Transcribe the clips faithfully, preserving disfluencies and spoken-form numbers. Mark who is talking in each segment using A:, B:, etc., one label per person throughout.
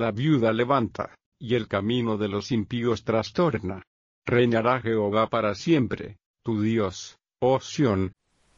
A: La viuda levanta, y el camino de los impíos trastorna. Reinará Jehová para siempre, tu Dios, oh Sión.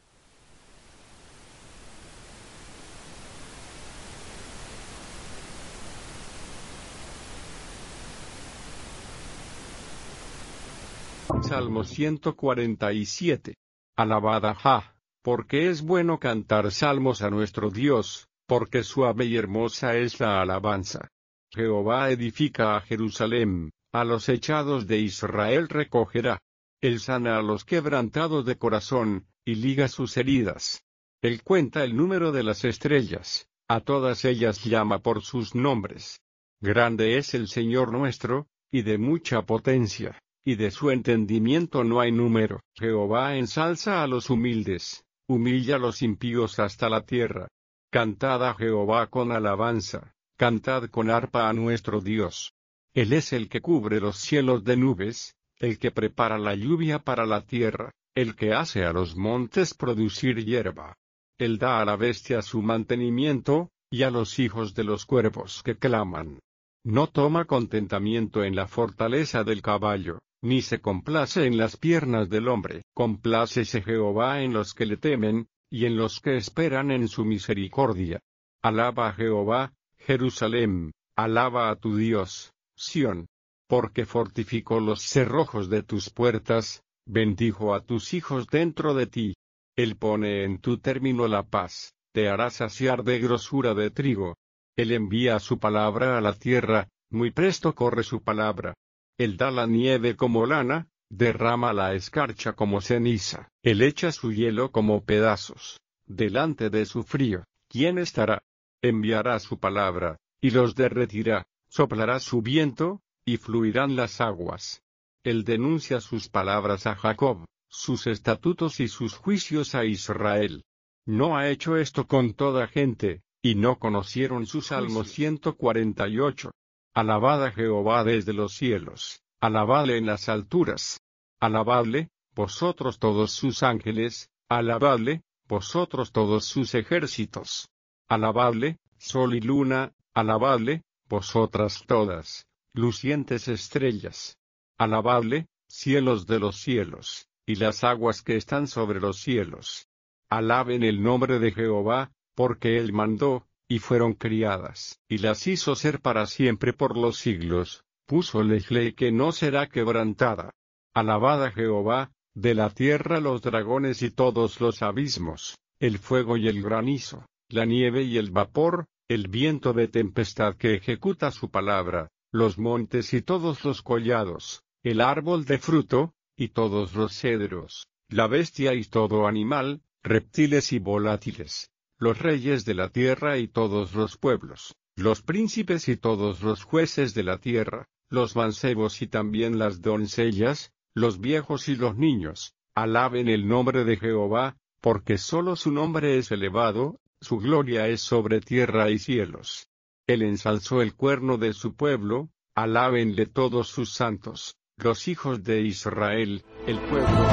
A: Salmo ciento cuarenta y siete. Alabad a Jah, porque es bueno cantar salmos a nuestro Dios, porque suave y hermosa es la alabanza. Jehová edifica a Jerusalén, a los echados de Israel recogerá. Él sana a los quebrantados de corazón, y liga sus heridas. Él cuenta el número de las estrellas, a todas ellas llama por sus nombres. Grande es el Señor nuestro, y de mucha potencia, y de su entendimiento no hay número. Jehová ensalza a los humildes, humilla a los impíos hasta la tierra. Cantad a Jehová con alabanza, cantad con arpa a nuestro Dios. Él es el que cubre los cielos de nubes, el que prepara la lluvia para la tierra, el que hace a los montes producir hierba. Él da a la bestia su mantenimiento, y a los hijos de los cuervos que claman. No toma contentamiento en la fortaleza del caballo, ni se complace en las piernas del hombre. Complácese Jehová en los que le temen, y en los que esperan en su misericordia. Alaba a Jehová, Jerusalén, alaba a tu Dios, Sión. Porque fortificó los cerrojos de tus puertas, bendijo a tus hijos dentro de ti. Él pone en tu término la paz, te hará saciar de grosura de trigo. Él envía su palabra a la tierra, muy presto corre su palabra. Él da la nieve como lana, derrama la escarcha como ceniza. Él echa su hielo como pedazos. Delante de su frío, ¿quién estará? Enviará su palabra, y los derretirá. Soplará su viento, y fluirán las aguas. Él denuncia sus palabras a Jacob, sus estatutos y sus juicios a Israel. No ha hecho esto con toda gente, y no conocieron su Salmo ciento cuarenta y ocho. Alabad a Jehová desde los cielos, alabadle en las alturas. Alabadle, vosotros todos sus ángeles, alabadle, vosotros todos sus ejércitos. Alabadle, sol y luna, alabadle, vosotras todas, lucientes estrellas. Alabadle, cielos de los cielos, y las aguas que están sobre los cielos. Alaben el nombre de Jehová, porque Él mandó, y fueron criadas, y las hizo ser para siempre por los siglos, púsoles ley que no será quebrantada. Alabad a Jehová, de la tierra los dragones y todos los abismos, el fuego y el granizo, la nieve y el vapor, el viento de tempestad que ejecuta su palabra, los montes y todos los collados, el árbol de fruto, y todos los cedros, la bestia y todo animal, reptiles y volátiles, los reyes de la tierra y todos los pueblos, los príncipes y todos los jueces de la tierra, los mancebos y también las doncellas, los viejos y los niños, alaben el nombre de Jehová, porque solo su nombre es elevado, su gloria es sobre tierra y cielos. Él ensalzó el cuerno de su pueblo, alábenle todos sus santos, los hijos de Israel, el pueblo.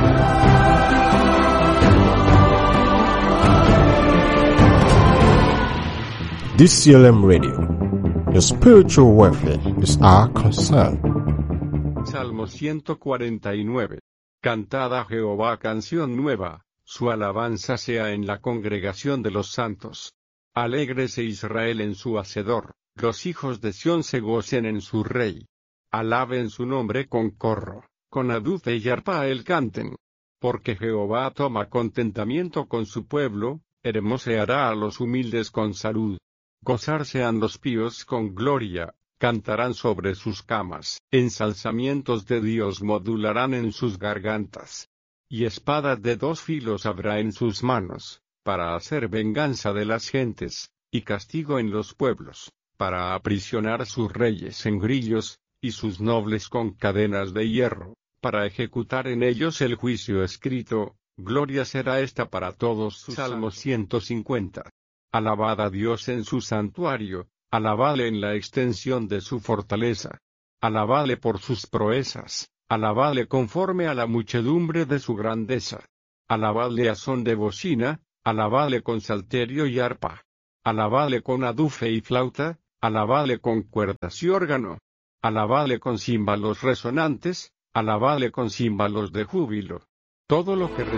B: D C L M Radio. Your spiritual welfare is our concern.
A: Salmo ciento cuarenta y nueve. Cantad a Jehová canción nueva, su alabanza sea en la congregación de los santos. Alégrese Israel en su hacedor, los hijos de Sión se gocen en su rey. Alaben su nombre con corro, con adufe y arpa él canten. Porque Jehová toma contentamiento con su pueblo, hermoseará a los humildes con salud. Gozarse han los píos con gloria, cantarán sobre sus camas, ensalzamientos de Dios modularán en sus gargantas. Y espada de dos filos habrá en sus manos, para hacer venganza de las gentes, y castigo en los pueblos, para aprisionar sus reyes en grillos, y sus nobles con cadenas de hierro, para ejecutar en ellos el juicio escrito, gloria será esta para todos sus Salmo ciento cincuenta. Alabad a Dios en su santuario, alabadle en la extensión de su fortaleza. Alabadle por sus proezas, alabadle conforme a la muchedumbre de su grandeza. Alabadle a son de bocina, alabadle con salterio y arpa. Alabadle con adufe y flauta, alabadle con cuerdas y órgano, alabadle con címbalos resonantes, alabadle con címbalos de júbilo. Todo lo que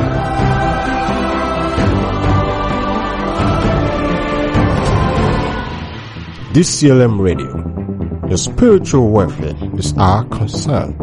B: This C L M Radio, your spiritual welfare is our concern.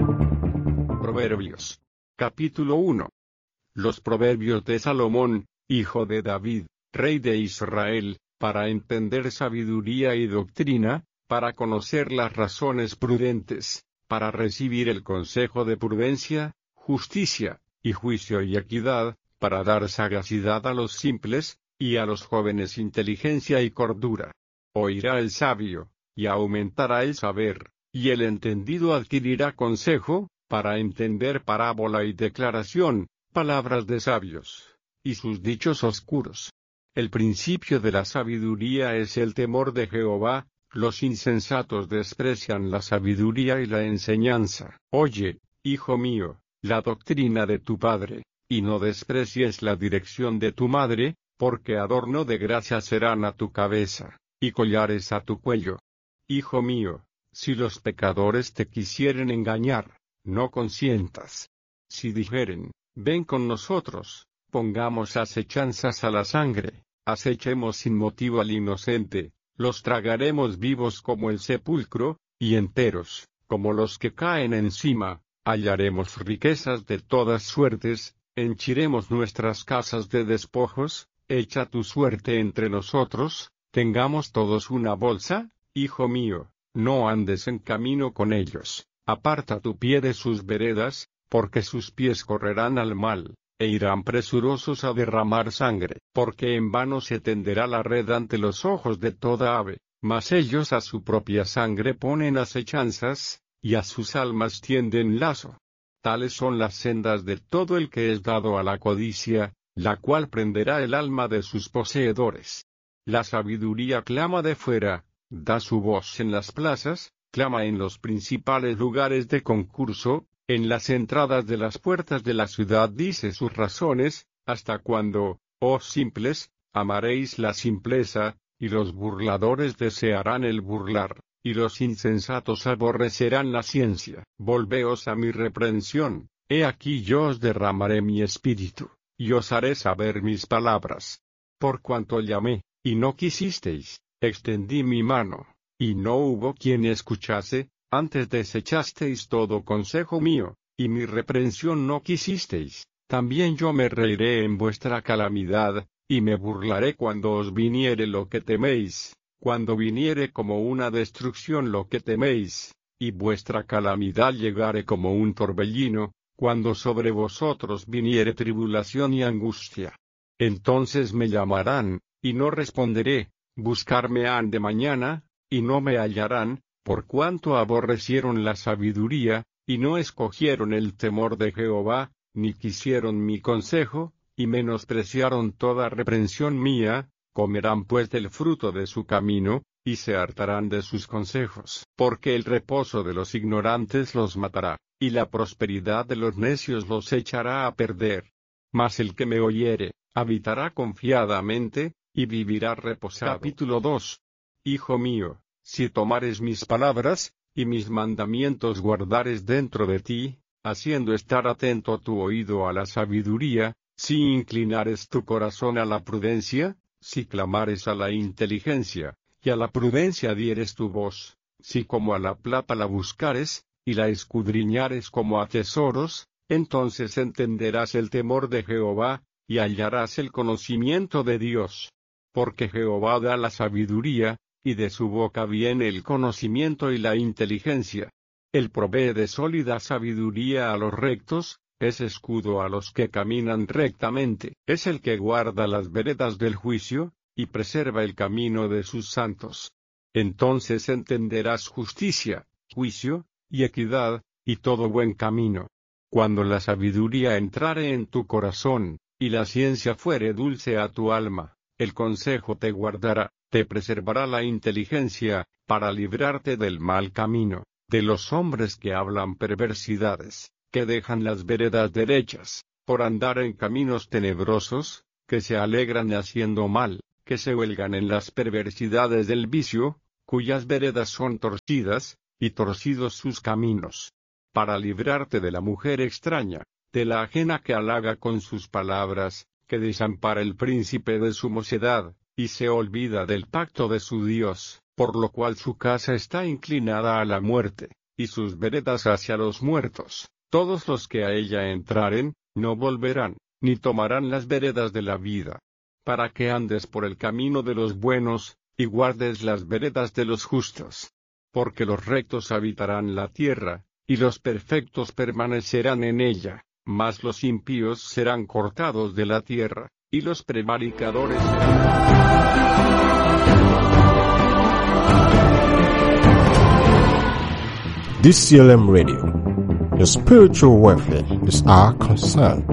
A: Proverbios. Capítulo uno. Los proverbios de Salomón, hijo de David, rey de Israel, para entender sabiduría y doctrina, para conocer las razones prudentes, para recibir el consejo de prudencia, justicia, y juicio y equidad, para dar sagacidad a los simples, y a los jóvenes inteligencia y cordura. Oirá el sabio, y aumentará el saber, y el entendido adquirirá consejo, para entender parábola y declaración, palabras de sabios, y sus dichos oscuros. El principio de la sabiduría es el temor de Jehová, los insensatos desprecian la sabiduría y la enseñanza. Oye, hijo mío, la doctrina de tu padre, y no desprecies la dirección de tu madre, porque adorno de gracia serán a tu cabeza, y collares a tu cuello. Hijo mío, si los pecadores te quisieren engañar, no consientas. Si dijeren, ven con nosotros, pongamos acechanzas a la sangre, acechemos sin motivo al inocente, los tragaremos vivos como el sepulcro, y enteros, como los que caen encima, hallaremos riquezas de todas suertes, henchiremos nuestras casas de despojos, echa tu suerte entre nosotros, tengamos todos una bolsa, hijo mío, no andes en camino con ellos, aparta tu pie de sus veredas, porque sus pies correrán al mal, e irán presurosos a derramar sangre, porque en vano se tenderá la red ante los ojos de toda ave, mas ellos a su propia sangre ponen acechanzas, y a sus almas tienden lazo. Tales son las sendas de todo el que es dado a la codicia, la cual prenderá el alma de sus poseedores. La sabiduría clama de fuera, da su voz en las plazas, clama en los principales lugares de concurso, en las entradas de las puertas de la ciudad dice sus razones, hasta cuando, oh simples, amaréis la simpleza, y los burladores desearán el burlar, y los insensatos aborrecerán la ciencia. Volveos a mi reprensión, he aquí yo os derramaré mi espíritu, y os haré saber mis palabras. Por cuanto llamé, y no quisisteis, extendí mi mano, y no hubo quien escuchase, antes desechasteis todo consejo mío, y mi reprensión no quisisteis, también yo me reiré en vuestra calamidad, y me burlaré cuando os viniere lo que teméis, cuando viniere como una destrucción lo que teméis, y vuestra calamidad llegare como un torbellino, cuando sobre vosotros viniere tribulación y angustia. Entonces me llamarán, y no responderé, buscarme han de mañana, y no me hallarán, por cuanto aborrecieron la sabiduría, y no escogieron el temor de Jehová, ni quisieron mi consejo, y menospreciaron toda reprensión mía, comerán pues del fruto de su camino, y se hartarán de sus consejos. Porque el reposo de los ignorantes los matará, y la prosperidad de los necios los echará a perder. Mas el que me oyere, habitará confiadamente, y vivirá reposado. Capítulo dos. Hijo mío, si tomares mis palabras, y mis mandamientos guardares dentro de ti, haciendo estar atento tu oído a la sabiduría, si inclinares tu corazón a la prudencia, si clamares a la inteligencia, y a la prudencia dieres tu voz, si como a la plata la buscares, y la escudriñares como a tesoros, entonces entenderás el temor de Jehová, y hallarás el conocimiento de Dios. Porque Jehová da la sabiduría, y de su boca viene el conocimiento y la inteligencia. Él provee de sólida sabiduría a los rectos, es escudo a los que caminan rectamente. Es el que guarda las veredas del juicio, y preserva el camino de sus santos. Entonces entenderás justicia, juicio, y equidad, y todo buen camino. Cuando la sabiduría entrare en tu corazón, y la ciencia fuere dulce a tu alma, el consejo te guardará, te preservará la inteligencia, para librarte del mal camino, de los hombres que hablan perversidades, que dejan las veredas derechas, por andar en caminos tenebrosos, que se alegran haciendo mal, que se huelgan en las perversidades del vicio, cuyas veredas son torcidas, y torcidos sus caminos. Para librarte de la mujer extraña, de la ajena que halaga con sus palabras, que desampara el príncipe de su mocedad, y se olvida del pacto de su Dios, por lo cual su casa está inclinada a la muerte, y sus veredas hacia los muertos. Todos los que a ella entraren, no volverán, ni tomarán las veredas de la vida. Para que andes por el camino de los buenos, y guardes las veredas de los justos. Porque los rectos habitarán la tierra, y los perfectos permanecerán en ella, mas los impíos serán cortados de la tierra, y los prevaricadores
B: D C L M Radio. Your spiritual welfare is our concern.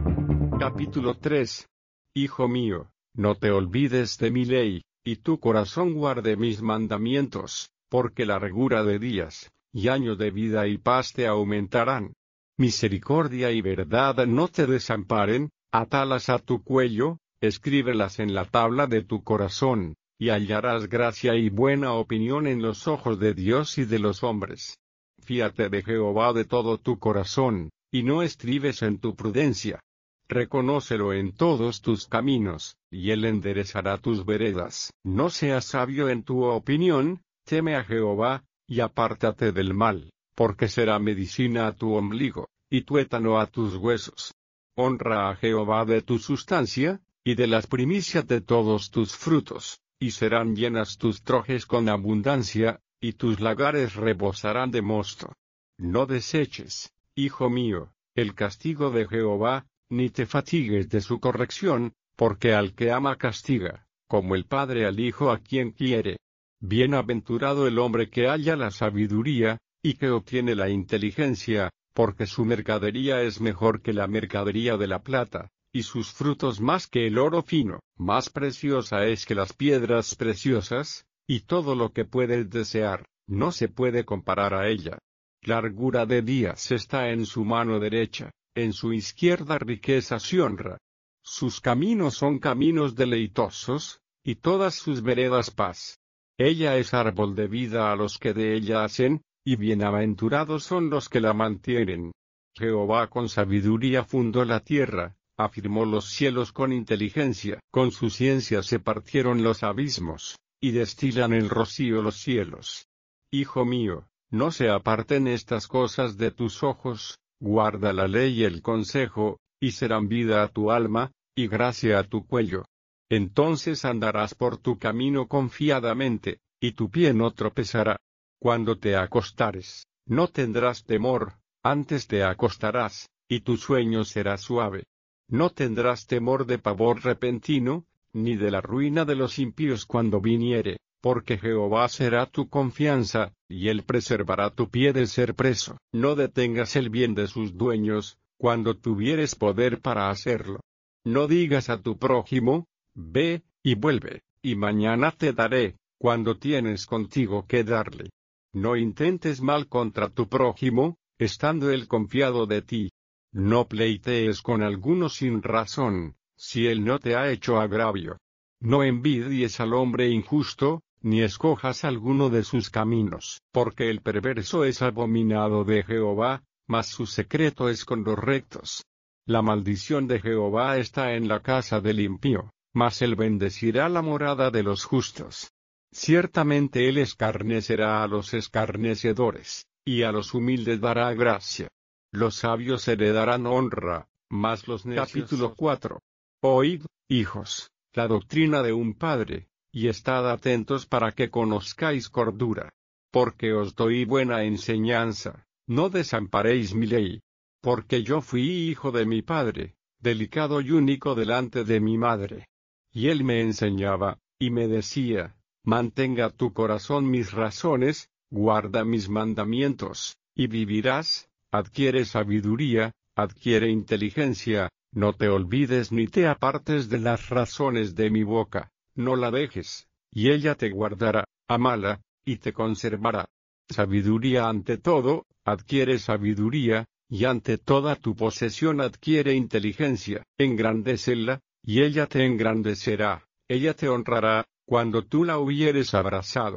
A: Capítulo tres. Hijo mío, no te olvides de mi ley, y tu corazón guarde mis mandamientos, porque largura de días, y años de vida y paz te aumentarán. Misericordia y verdad no te desamparen, atalas a tu cuello, escríbelas en la tabla de tu corazón, y hallarás gracia y buena opinión en los ojos de Dios y de los hombres. Fíate de Jehová de todo tu corazón, y no estribes en tu prudencia. Reconócelo en todos tus caminos, y él enderezará tus veredas. No seas sabio en tu opinión, teme a Jehová, y apártate del mal, porque será medicina a tu ombligo, y tuétano a tus huesos. Honra a Jehová de tu sustancia, y de las primicias de todos tus frutos, y serán llenas tus trojes con abundancia, y tus lagares rebosarán de mosto. No deseches, hijo mío, el castigo de Jehová, ni te fatigues de su corrección, porque al que ama castiga, como el padre al hijo a quien quiere. Bienaventurado el hombre que halla la sabiduría, y que obtiene la inteligencia, porque su mercadería es mejor que la mercadería de la plata, y sus frutos más que el oro fino. Más preciosa es que las piedras preciosas, y todo lo que puedes desear, no se puede comparar a ella. Largura de días está en su mano derecha, en su izquierda riquezas y honra. Sus caminos son caminos deleitosos, y todas sus veredas paz. Ella es árbol de vida a los que de ella hacen, y bienaventurados son los que la mantienen. Jehová con sabiduría fundó la tierra, afirmó los cielos con inteligencia. Con su ciencia se partieron los abismos, y destilan el rocío los cielos. Hijo mío, no se aparten estas cosas de tus ojos, guarda la ley y el consejo, y serán vida a tu alma, y gracia a tu cuello. Entonces andarás por tu camino confiadamente, y tu pie no tropezará. Cuando te acostares, no tendrás temor, antes te acostarás, y tu sueño será suave. No tendrás temor de pavor repentino, ni de la ruina de los impíos cuando viniere, porque Jehová será tu confianza, y él preservará tu pie de ser preso. No detengas el bien de sus dueños, cuando tuvieres poder para hacerlo. No digas a tu prójimo, ve, y vuelve, y mañana te daré, cuando tienes contigo que darle. No intentes mal contra tu prójimo, estando él confiado de ti. No pleitees con alguno sin razón, si él no te ha hecho agravio. No envidies al hombre injusto, ni escojas alguno de sus caminos, porque el perverso es abominado de Jehová, mas su secreto es con los rectos. La maldición de Jehová está en la casa del impío, mas él bendecirá la morada de los justos. Ciertamente él escarnecerá a los escarnecedores, y a los humildes dará gracia. Los sabios heredarán honra, mas los necios... Capítulo cuatro. Oíd, hijos, la doctrina de un padre, y estad atentos para que conozcáis cordura. Porque os doy buena enseñanza, no desamparéis mi ley. Porque yo fui hijo de mi padre, delicado y único delante de mi madre. Y él me enseñaba, y me decía, mantenga tu corazón mis razones, guarda mis mandamientos, y vivirás. Adquiere sabiduría, adquiere inteligencia, no te olvides ni te apartes de las razones de mi boca, no la dejes, y ella te guardará, amala, y te conservará. Sabiduría ante todo, adquiere sabiduría, y ante toda tu posesión adquiere inteligencia. Engrandécela, y ella te engrandecerá, ella te honrará, cuando tú la hubieres abrazado.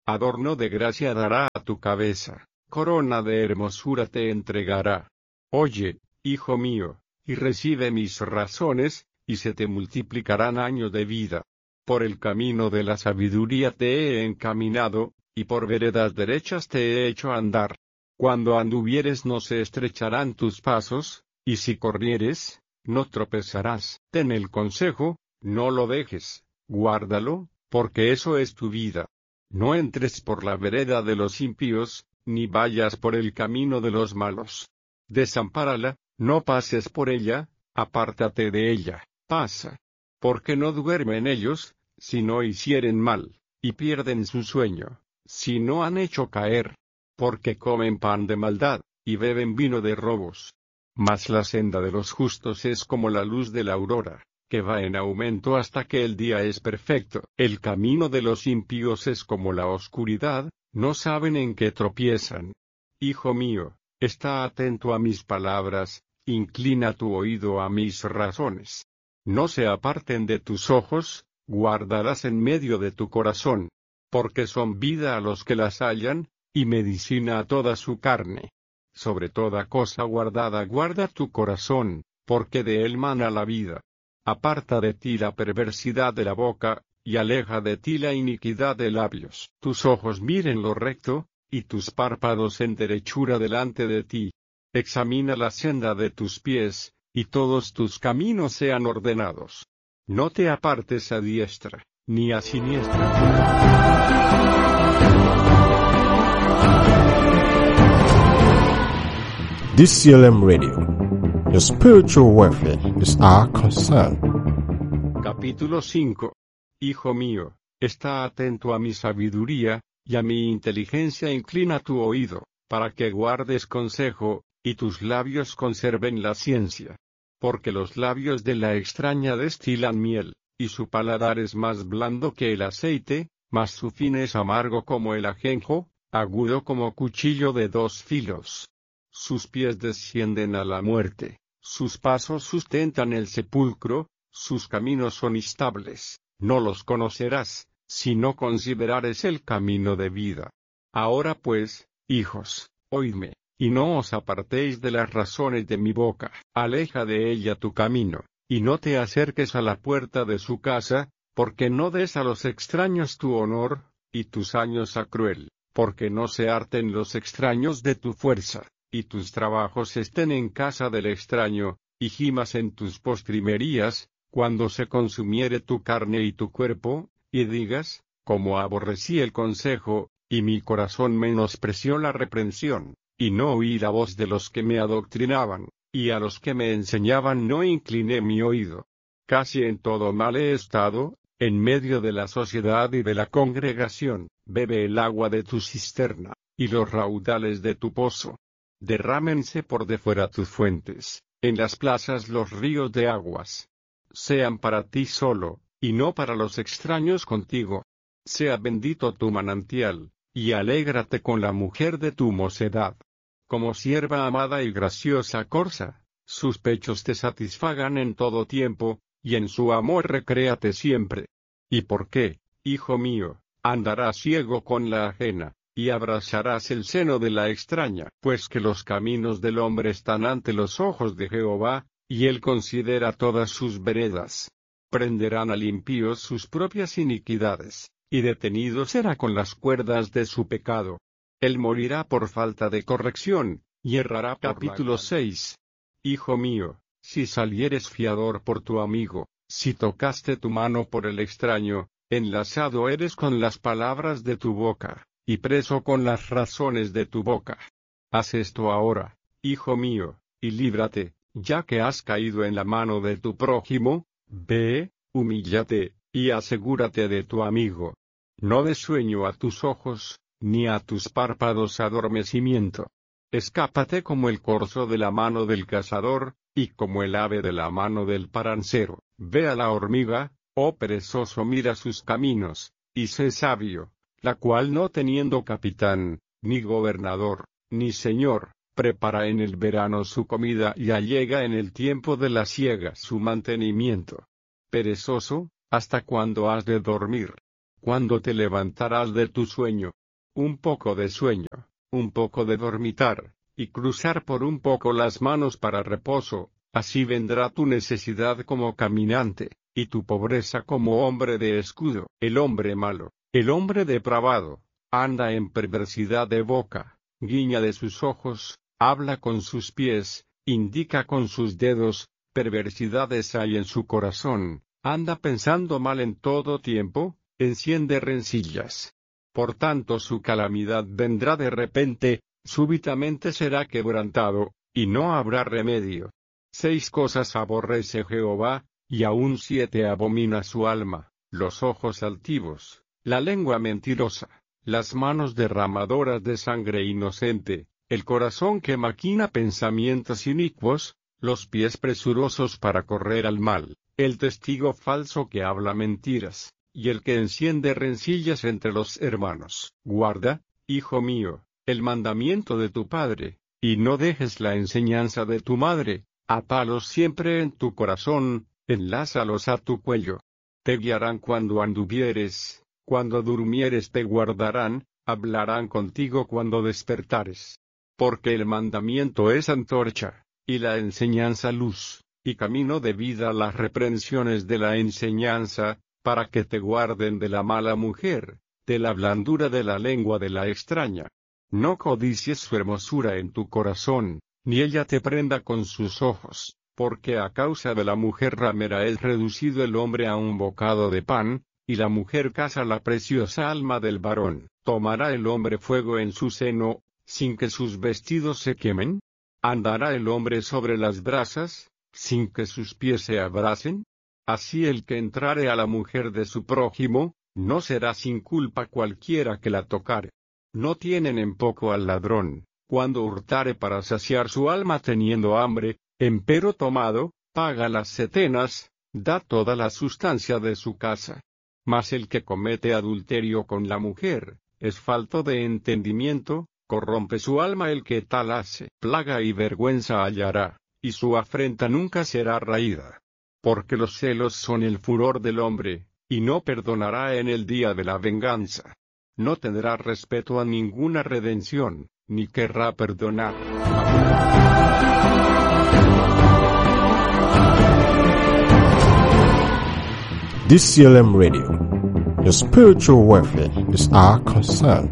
A: Adorno de gracia dará a tu cabeza, corona de hermosura te entregará. Oye, hijo mío, y recibe mis razones, y se te multiplicarán años de vida. Por el camino de la sabiduría te he encaminado, y por veredas derechas te he hecho andar. Cuando anduvieres no se estrecharán tus pasos, y si corrieres, no tropezarás. Ten el consejo, no lo dejes, guárdalo, porque eso es tu vida. No entres por la vereda de los impíos, ni vayas por el camino de los malos. Desampárala, no pases por ella, apártate de ella, pasa. Porque no duermen ellos, si no hicieren mal, y pierden su sueño, si no han hecho caer. Porque comen pan de maldad, y beben vino de robos. Mas la senda de los justos es como la luz de la aurora, que va en aumento hasta que el día es perfecto. El camino de los impíos es como la oscuridad, no saben en qué tropiezan. Hijo mío, está atento a mis palabras, inclina tu oído a mis razones. No se aparten de tus ojos, guárdalas en medio de tu corazón. Porque son vida a los que las hallan, y medicina a toda su carne. Sobre toda cosa guardada guarda tu corazón, porque de él mana la vida. Aparta de ti la perversidad de la boca, y aleja de ti la iniquidad de labios. Tus ojos miren lo recto, y tus párpados en derechura delante de ti. Examina la senda de tus pies, y todos tus caminos sean ordenados. No te apartes a diestra, ni a siniestra.
B: D C L M Radio. Your spiritual welfare is our concern.
A: Capítulo cinco. Hijo mío, está atento a mi sabiduría, y a mi inteligencia inclina tu oído, para que guardes consejo, y tus labios conserven la ciencia. Porque los labios de la extraña destilan miel, y su paladar es más blando que el aceite, mas su fin es amargo como el ajenjo, agudo como cuchillo de dos filos. Sus pies descienden a la muerte, sus pasos sustentan el sepulcro, sus caminos son instables, no los conocerás, si no considerares el camino de vida. Ahora pues, hijos, oídme, y no os apartéis de las razones de mi boca, aleja de ella tu camino, y no te acerques a la puerta de su casa, porque no des a los extraños tu honor, y tus años a cruel, porque no se harten los extraños de tu fuerza, y tus trabajos estén en casa del extraño, y gimas en tus postrimerías, cuando se consumiere tu carne y tu cuerpo, y digas, como aborrecí el consejo, y mi corazón menospreció la reprensión, y no oí la voz de los que me adoctrinaban, y a los que me enseñaban no incliné mi oído. Casi en todo mal he estado, en medio de la sociedad y de la congregación, bebe el agua de tu cisterna, y los raudales de tu pozo. Derrámense por de fuera tus fuentes, en las plazas los ríos de aguas. Sean para ti solo, y no para los extraños contigo. Sea bendito tu manantial, y alégrate con la mujer de tu mocedad. Como sierva amada y graciosa corza, sus pechos te satisfagan en todo tiempo, y en su amor recréate siempre. ¿Y por qué, hijo mío, andarás ciego con la ajena, y abrazarás el seno de la extraña? Pues que los caminos del hombre están ante los ojos de Jehová, y él considera todas sus veredas. Prenderán al impío sus propias iniquidades, y detenido será con las cuerdas de su pecado. Él morirá por falta de corrección, y errará. Capítulo seis. Hijo mío, si salieres fiador por tu amigo, si tocaste tu mano por el extraño, enlazado eres con las palabras de tu boca, y preso con las razones de tu boca. Haz esto ahora, hijo mío, y líbrate, ya que has caído en la mano de tu prójimo. Ve, humíllate, y asegúrate de tu amigo. No des sueño a tus ojos, ni a tus párpados adormecimiento. Escápate como el corzo de la mano del cazador, y como el ave de la mano del parancero. Ve a la hormiga, oh perezoso, mira sus caminos, y sé sabio, la cual no teniendo capitán, ni gobernador, ni señor, prepara en el verano su comida y allega en el tiempo de la siega su mantenimiento. Perezoso, ¿hasta cuándo has de dormir? ¿Cuándo te levantarás de tu sueño? Un poco de sueño, un poco de dormitar, y cruzar por un poco las manos para reposo, así vendrá tu necesidad como caminante, y tu pobreza como hombre de escudo. El hombre malo, el hombre depravado, anda en perversidad de boca, guiña de sus ojos, habla con sus pies, indica con sus dedos, perversidades hay en su corazón, anda pensando mal en todo tiempo, enciende rencillas. Por tanto su calamidad vendrá de repente, súbitamente será quebrantado, y no habrá remedio. Seis cosas aborrece Jehová, y aún siete abomina su alma: los ojos altivos, la lengua mentirosa, las manos derramadoras de sangre inocente, el corazón que maquina pensamientos inicuos, los pies presurosos para correr al mal, el testigo falso que habla mentiras, y el que enciende rencillas entre los hermanos. Guarda, hijo mío, el mandamiento de tu padre, y no dejes la enseñanza de tu madre, atalos siempre en tu corazón, enlázalos a tu cuello. Te guiarán cuando anduvieres, cuando durmieres te guardarán, hablarán contigo cuando despertares. Porque el mandamiento es antorcha, y la enseñanza luz, y camino de vida las reprensiones de la enseñanza, para que te guarden de la mala mujer, de la blandura de la lengua de la extraña. No codicies su hermosura en tu corazón, ni ella te prenda con sus ojos, porque a causa de la mujer ramera es reducido el hombre a un bocado de pan, y la mujer caza la preciosa alma del varón. ¿Tomará el hombre fuego en su seno, sin que sus vestidos se quemen? ¿Andará el hombre sobre las brasas, sin que sus pies se abrasen? Así el que entrare a la mujer de su prójimo, no será sin culpa cualquiera que la tocare. No tienen en poco al ladrón, cuando hurtare para saciar su alma teniendo hambre, empero tomado, paga las setenas, da toda la sustancia de su casa. Mas el que comete adulterio con la mujer, es falto de entendimiento, corrompe su alma el que tal hace. Plaga y vergüenza hallará, y su afrenta nunca será raída. Porque los celos son el furor del hombre, y no perdonará en el día de la venganza. No tendrá respeto a ninguna redención, ni querrá perdonar.
B: D C L M Radio. Your spiritual welfare is our concern.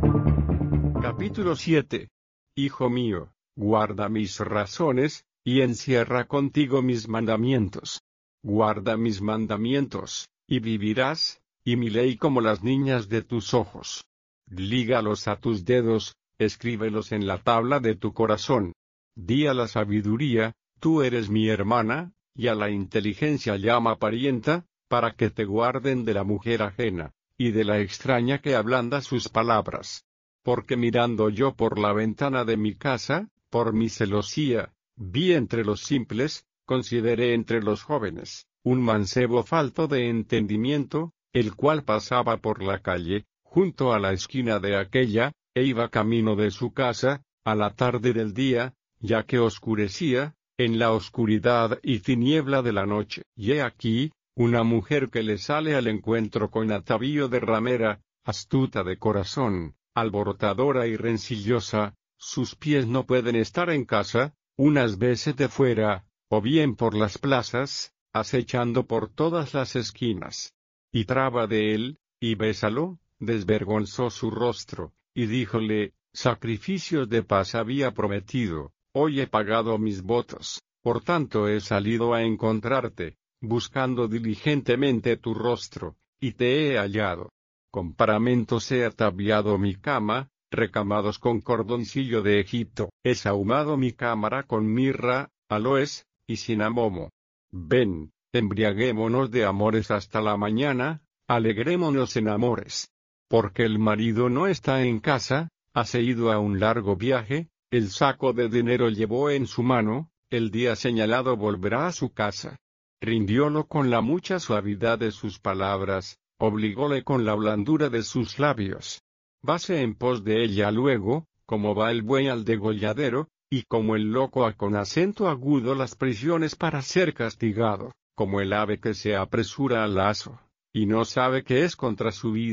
A: Capítulo siete. Hijo mío, guarda mis razones, y encierra contigo mis mandamientos. Guarda mis mandamientos, y vivirás, y mi ley como las niñas de tus ojos. Lígalos a tus dedos, escríbelos en la tabla de tu corazón. Di a la sabiduría, tú eres mi hermana, y a la inteligencia llama parienta, para que te guarden de la mujer ajena, y de la extraña que ablanda sus palabras. Porque mirando yo por la ventana de mi casa, por mi celosía, vi entre los simples, consideré entre los jóvenes, un mancebo falto de entendimiento, el cual pasaba por la calle, junto a la esquina de aquella, e iba camino de su casa, a la tarde del día, ya que oscurecía, en la oscuridad y tiniebla de la noche. Y he aquí, una mujer que le sale al encuentro con atavío de ramera, astuta de corazón, alborotadora y rencillosa, sus pies no pueden estar en casa, unas veces de fuera, o bien por las plazas, acechando por todas las esquinas. Y traba de él, y bésalo, desvergonzó su rostro, y díjole: sacrificios de paz había prometido, hoy he pagado mis votos, por tanto he salido a encontrarte, buscando diligentemente tu rostro, y te he hallado. Con paramentos he ataviado mi cama, recamados con cordoncillo de Egipto. He sahumado mi cámara con mirra, aloes, y cinamomo. Ven, embriaguémonos de amores hasta la mañana, alegrémonos en amores. Porque el marido no está en casa, hase ido a un largo viaje, el saco de dinero llevó en su mano, el día señalado volverá a su casa. Rindiólo con la mucha suavidad de sus palabras, obligóle con la blandura de sus labios. Vase en pos de ella luego, como va el buey al degolladero, y como el loco a con acento agudo las prisiones para ser castigado, como el ave que se apresura al lazo, y no sabe que es contra su vida,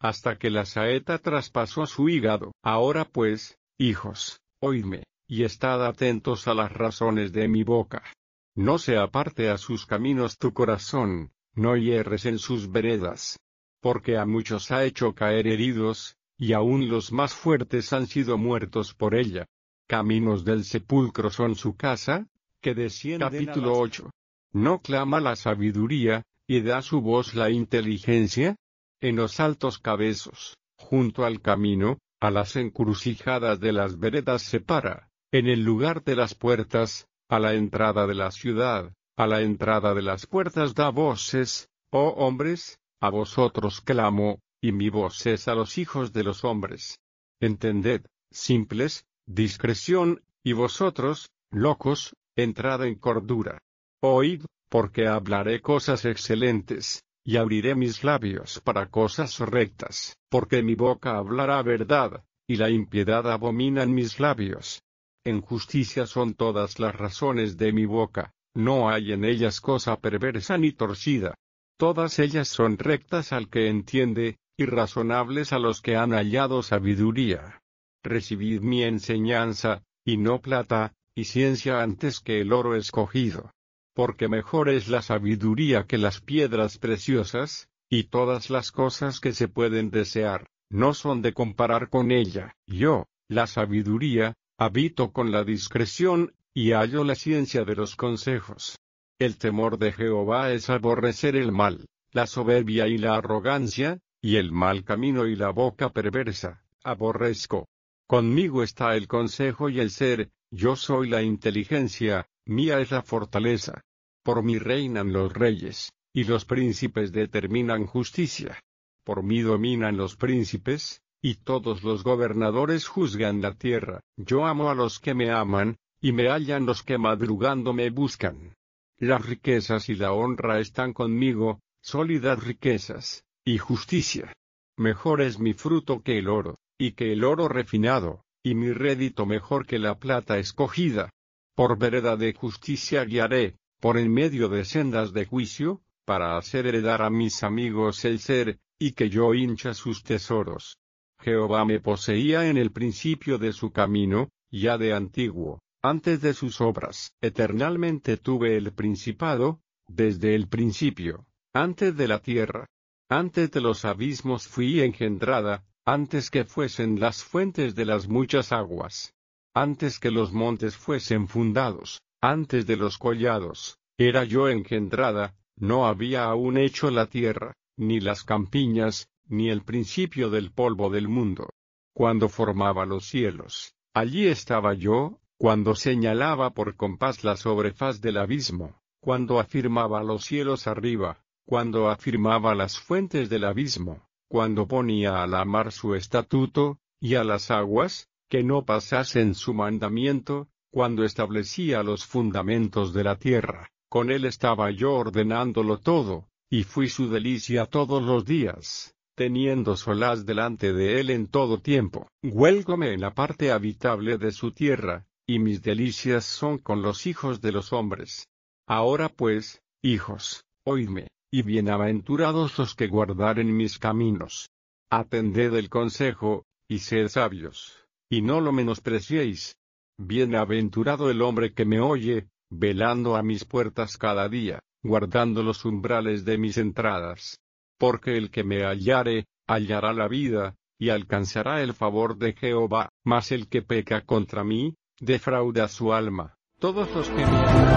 A: hasta que la saeta traspasó su hígado. Ahora pues, hijos, oídme, y estad atentos a las razones de mi boca. No se aparte a sus caminos tu corazón, no hierres en sus veredas. Porque a muchos ha hecho caer heridos, y aun los más fuertes han sido muertos por ella. Caminos del sepulcro son su casa, que descienden. Capítulo ocho. ¿No clama la sabiduría, y da su voz la inteligencia? En los altos cabezos, junto al camino, a las encrucijadas de las veredas se para, en el lugar de las puertas, a la entrada de la ciudad, a la entrada de las puertas da voces, oh hombres, a vosotros clamo, y mi voz es a los hijos de los hombres. Entended, simples, discreción, y vosotros, locos, entrad en cordura. Oíd, porque hablaré cosas excelentes, y abriré mis labios para cosas rectas, porque mi boca hablará verdad, y la impiedad abomina en mis labios. En justicia son todas las razones de mi boca, no hay en ellas cosa perversa ni torcida. Todas ellas son rectas al que entiende, y razonables a los que han hallado sabiduría. Recibid mi enseñanza, y no plata, y ciencia antes que el oro escogido. Porque mejor es la sabiduría que las piedras preciosas, y todas las cosas que se pueden desear, no son de comparar con ella. Yo, la sabiduría, habito con la discreción, y hallo la ciencia de los consejos. El temor de Jehová es aborrecer el mal, la soberbia y la arrogancia, y el mal camino y la boca perversa, aborrezco. Conmigo está el consejo y el ser, yo soy la inteligencia, mía es la fortaleza. Por mí reinan los reyes, y los príncipes determinan justicia. Por mí dominan los príncipes, y todos los gobernadores juzgan la tierra. Yo amo a los que me aman, y me hallan los que madrugando me buscan. Las riquezas y la honra están conmigo, sólidas riquezas, y justicia. Mejor es mi fruto que el oro, y que el oro refinado, y mi rédito mejor que la plata escogida. Por vereda de justicia guiaré, por en medio de sendas de juicio, para hacer heredar a mis amigos el ser, y que yo hincha sus tesoros. Jehová me poseía en el principio de su camino, ya de antiguo, antes de sus obras. Eternalmente tuve el principado, desde el principio, antes de la tierra. Antes de los abismos fui engendrada, antes que fuesen las fuentes de las muchas aguas. Antes que los montes fuesen fundados, antes de los collados, era yo engendrada, no había aún hecho la tierra, ni las campiñas, ni el principio del polvo del mundo. Cuando formaba los cielos, allí estaba yo, cuando señalaba por compás la sobrefaz del abismo, cuando afirmaba los cielos arriba, cuando afirmaba las fuentes del abismo, cuando ponía a la mar su estatuto, y a las aguas, que no pasasen su mandamiento, cuando establecía los fundamentos de la tierra, con él estaba yo ordenándolo todo, y fui su delicia todos los días, teniendo solaz delante de él en todo tiempo. Huélgome en la parte habitable de su tierra, y mis delicias son con los hijos de los hombres. Ahora pues, hijos, oídme, y bienaventurados los que guardaren mis caminos. Atended el consejo, y sed sabios, y no lo menospreciéis. Bienaventurado el hombre que me oye, velando a mis puertas cada día, guardando los umbrales de mis entradas. Porque el que me hallare, hallará la vida, y alcanzará el favor de Jehová. Mas el que peca contra mí, defrauda su alma. Todos los que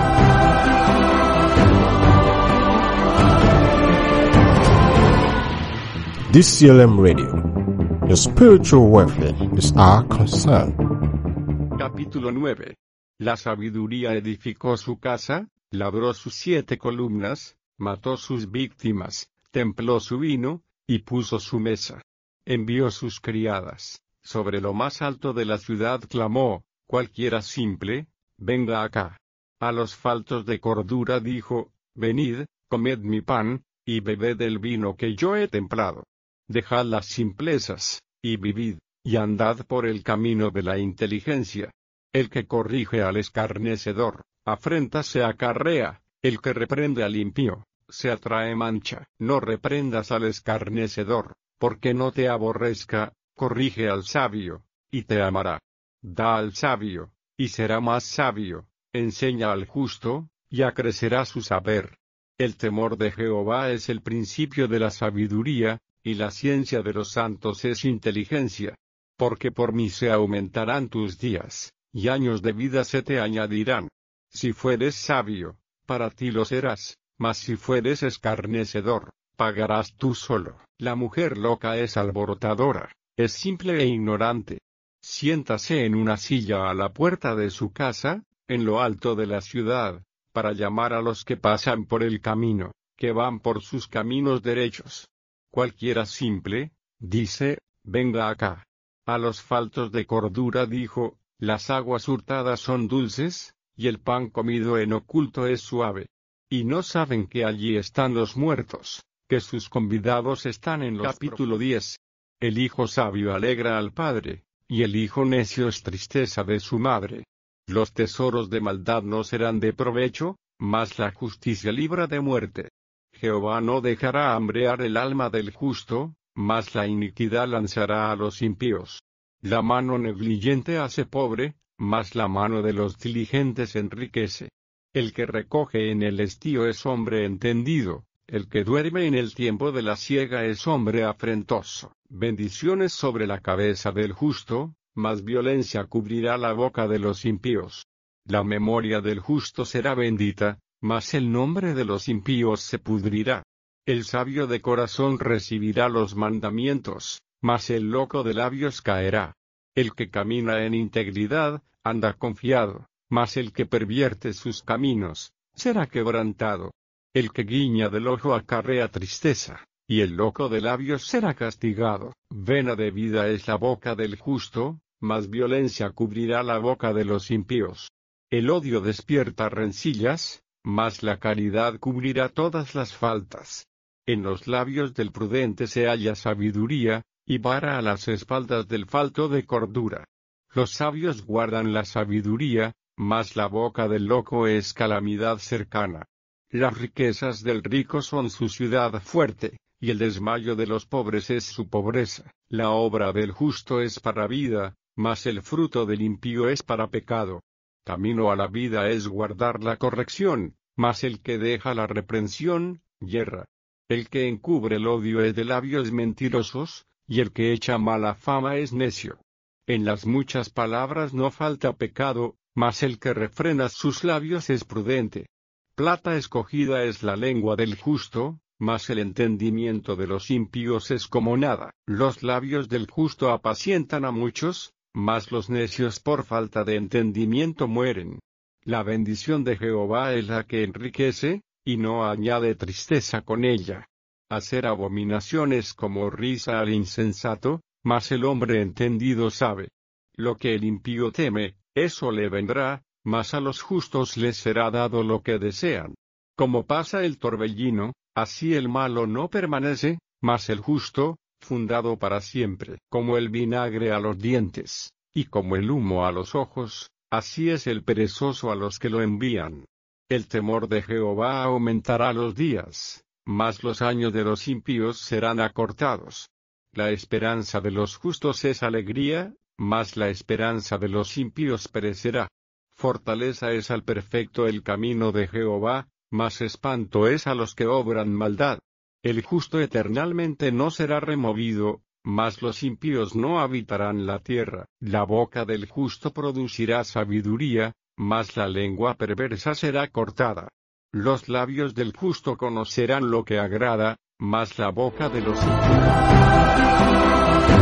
B: This C L M Radio, your spiritual welfare is our concern.
A: Capítulo nueve. La sabiduría edificó su casa, labró sus siete columnas, mató sus víctimas, templó su vino, y puso su mesa. Envió sus criadas, sobre lo más alto de la ciudad clamó, cualquiera simple, venga acá. A los faltos de cordura dijo, venid, comed mi pan, y bebed el vino que yo he templado. Dejad las simplezas, y vivid, y andad por el camino de la inteligencia. El que corrige al escarnecedor, afrenta se acarrea, el que reprende al impío, se atrae mancha. No reprendas al escarnecedor, Porque no te aborrezca, corrige al sabio, y te amará. Da al sabio, y será más sabio. Enseña al justo, y acrecerá su saber. El temor de Jehová es el principio de la sabiduría, y la ciencia de los santos es inteligencia. Porque por mí se aumentarán tus días, y años de vida se te añadirán. Si fueres sabio, para ti lo serás, mas si fueres escarnecedor, pagarás tú solo. La mujer loca es alborotadora, es simple e ignorante. Siéntase en una silla a la puerta de su casa, en lo alto de la ciudad, para llamar a los que pasan por el camino, que van por sus caminos derechos. Cualquiera simple, dice, venga acá. A los faltos de cordura dijo, las aguas hurtadas son dulces, y el pan comido en oculto es suave. Y no saben que allí están los muertos, que sus convidados están en los capítulo diez. El hijo sabio alegra al padre, y el hijo necio es tristeza de su madre. Los tesoros de maldad no serán de provecho, mas la justicia libra de muerte. Jehová no dejará hambrear el alma del justo, mas la iniquidad lanzará a los impíos. La mano negligente hace pobre, mas la mano de los diligentes enriquece. El que recoge en el estío es hombre entendido, el que duerme en el tiempo de la siega es hombre afrentoso. Bendiciones sobre la cabeza del justo, mas violencia cubrirá la boca de los impíos. La memoria del justo será bendita, mas el nombre de los impíos se pudrirá. El sabio de corazón recibirá los mandamientos, mas el loco de labios caerá. El que camina en integridad, anda confiado, mas el que pervierte sus caminos, será quebrantado. El que guiña del ojo acarrea tristeza, y el loco de labios será castigado. Vena de vida es la boca del justo, mas violencia cubrirá la boca de los impíos. El odio despierta rencillas, mas la caridad cubrirá todas las faltas. En los labios del prudente se halla sabiduría, y vara a las espaldas del falto de cordura. Los sabios guardan la sabiduría, mas la boca del loco es calamidad cercana. Las riquezas del rico son su ciudad fuerte, y el desmayo de los pobres es su pobreza. La obra del justo es para vida, mas el fruto del impío es para pecado. Camino a la vida es guardar la corrección, mas el que deja la reprensión, yerra. El que encubre el odio es de labios mentirosos, y el que echa mala fama es necio. En las muchas palabras no falta pecado, mas el que refrena sus labios es prudente. Plata escogida es la lengua del justo, mas el entendimiento de los impíos es como nada. Los labios del justo apacientan a muchos, mas los necios por falta de entendimiento mueren. La bendición de Jehová es la que enriquece, y no añade tristeza con ella. Hacer abominaciones como risa al insensato, mas el hombre entendido sabe. Lo que el impío teme, eso le vendrá, mas a los justos les será dado lo que desean. Como pasa el torbellino, así el malo no permanece, mas el justo, fundado para siempre. Como el vinagre a los dientes, y como el humo a los ojos, así es el perezoso a los que lo envían. El temor de Jehová aumentará los días, mas los años de los impíos serán acortados. La esperanza de los justos es alegría, mas la esperanza de los impíos perecerá. Fortaleza es al perfecto el camino de Jehová, mas espanto es a los que obran maldad. El justo eternalmente no será removido, mas los impíos no habitarán la tierra. La boca del justo producirá sabiduría, mas la lengua perversa será cortada. Los labios del justo conocerán lo que agrada, mas la boca de los impíos.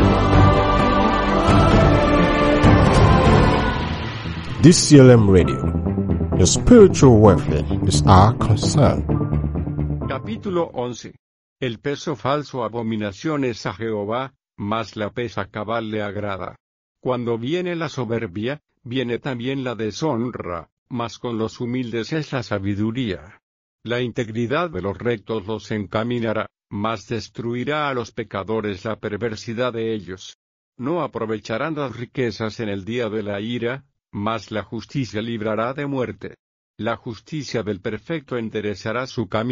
B: D C L M Radio. Your spiritual welfare is our concern.
A: Capítulo once. El peso falso abominación es a Jehová, mas la pesa cabal le agrada. Cuando viene la soberbia, viene también la deshonra, mas con los humildes es la sabiduría. La integridad de los rectos los encaminará, mas destruirá a los pecadores la perversidad de ellos. No aprovecharán las riquezas en el día de la ira, mas la justicia librará de muerte. La justicia del perfecto enderezará su camino,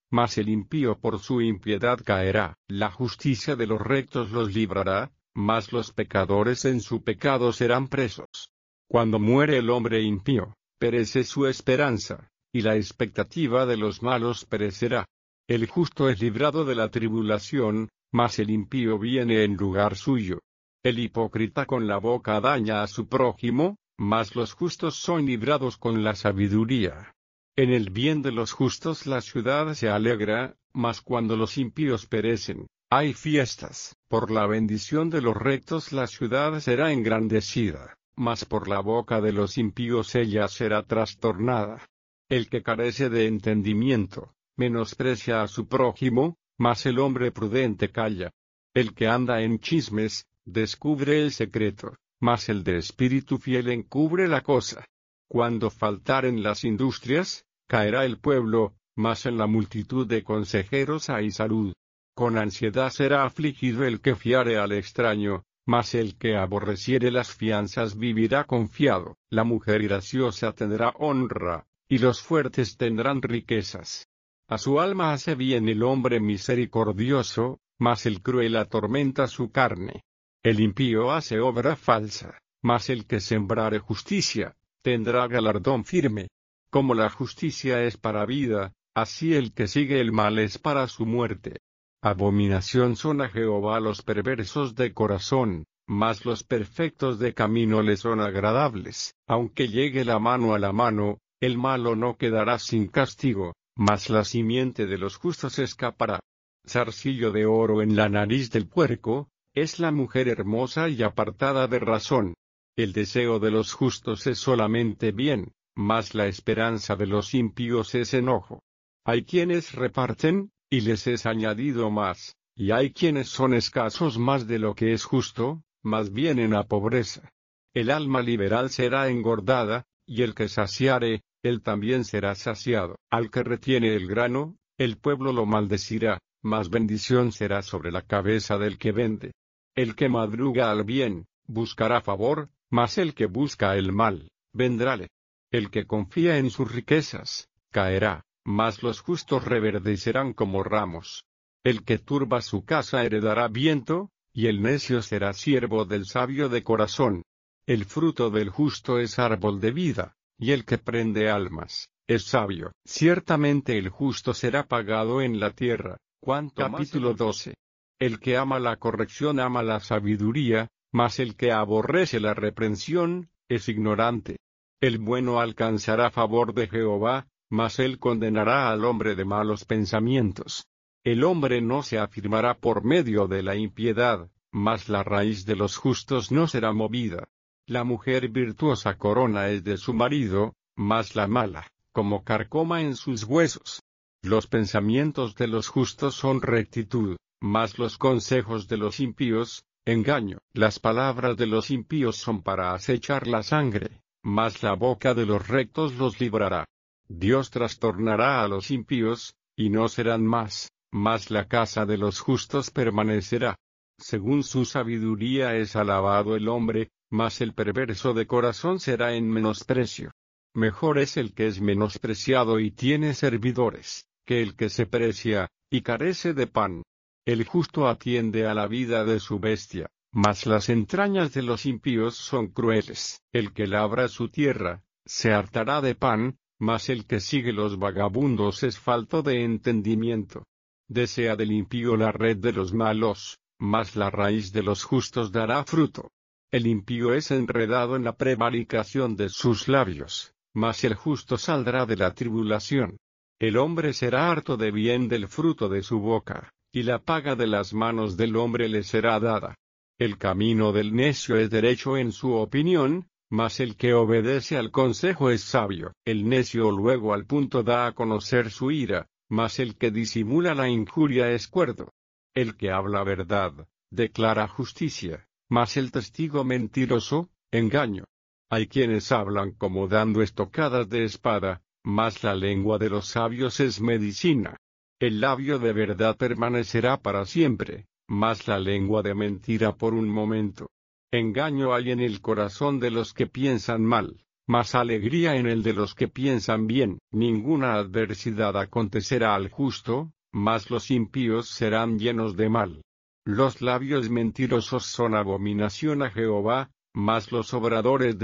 A: mas el impío por su impiedad caerá. La justicia de los rectos los librará, mas los pecadores en su pecado serán presos. Cuando muere el hombre impío, perece su esperanza, y la expectativa de los malos perecerá. El justo es librado de la tribulación, mas el impío viene en lugar suyo. El hipócrita con la boca daña a su prójimo, mas los justos son librados con la sabiduría. En el bien de los justos la ciudad se alegra, mas cuando los impíos perecen, hay fiestas. Por la bendición de los rectos la ciudad será engrandecida, mas por la boca de los impíos ella será trastornada. El que carece de entendimiento, menosprecia a su prójimo, mas el hombre prudente calla. El que anda en chismes, descubre el secreto, mas el de espíritu fiel encubre la cosa. Cuando faltaren las industrias, caerá el pueblo, mas en la multitud de consejeros hay salud. Con ansiedad será afligido el que fiare al extraño, mas el que aborreciere las fianzas vivirá confiado. La mujer graciosa tendrá honra, y los fuertes tendrán riquezas. A su alma hace bien el hombre misericordioso, mas el cruel atormenta su carne. El impío hace obra falsa, mas el que sembrare justicia, tendrá galardón firme. Como la justicia es para vida, así el que sigue el mal es para su muerte. Abominación son a Jehová los perversos de corazón, mas los perfectos de camino le son agradables. Aunque llegue la mano a la mano, el malo no quedará sin castigo, mas la simiente de los justos escapará. Zarcillo de oro en la nariz del puerco, es la mujer hermosa y apartada de razón. El deseo de los justos es solamente bien, mas la esperanza de los impíos es enojo. Hay quienes reparten, y les es añadido más, y hay quienes son escasos más de lo que es justo, mas vienen a pobreza. El alma liberal será engordada, y el que saciare, él también será saciado. Al que retiene el grano, el pueblo lo maldecirá, mas bendición será sobre la cabeza del que vende. El que madruga al bien, buscará favor, mas el que busca el mal, vendrále. El que confía en sus riquezas, caerá, mas los justos reverdecerán como ramos. El que turba su casa heredará viento, y el necio será siervo del sabio de corazón. El fruto del justo es árbol de vida, y el que prende almas, es sabio. Ciertamente el justo será pagado en la tierra. Capítulo doce. El que ama la corrección ama la sabiduría, mas el que aborrece la reprensión, es ignorante. El bueno alcanzará favor de Jehová, mas él condenará al hombre de malos pensamientos. El hombre no se afirmará por medio de la impiedad, mas la raíz de los justos no será movida. La mujer virtuosa corona es de su marido, mas la mala, como carcoma en sus huesos. Los pensamientos de los justos son rectitud, mas los consejos de los impíos, engaño. Las palabras de los impíos son para acechar la sangre, mas la boca de los rectos los librará. Dios trastornará a los impíos, y no serán más, mas la casa de los justos permanecerá. Según su sabiduría es alabado el hombre, mas el perverso de corazón será en menosprecio. Mejor es el que es menospreciado y tiene servidores, que el que se precia, y carece de pan. El justo atiende a la vida de su bestia, mas las entrañas de los impíos son crueles. El que labra su tierra, se hartará de pan, mas el que sigue los vagabundos es falto de entendimiento. Desea del impío la red de los malos, mas la raíz de los justos dará fruto. El impío es enredado en la prevaricación de sus labios, mas el justo saldrá de la tribulación. El hombre será harto de bien del fruto de su boca, y la paga de las manos del hombre le será dada. El camino del necio es derecho en su opinión, mas el que obedece al consejo es sabio. El necio luego al punto da a conocer su ira, mas el que disimula la injuria es cuerdo. El que habla verdad, declara justicia, mas el testigo mentiroso, engaño. Hay quienes hablan como dando estocadas de espada, mas la lengua de los sabios es medicina. El labio de verdad permanecerá para siempre, mas la lengua de mentira por un momento. Engaño hay en el corazón de los que piensan mal, mas alegría en el de los que piensan bien. Ninguna adversidad acontecerá al justo, mas los impíos serán llenos de mal. Los labios mentirosos son abominación a Jehová, mas los obradores de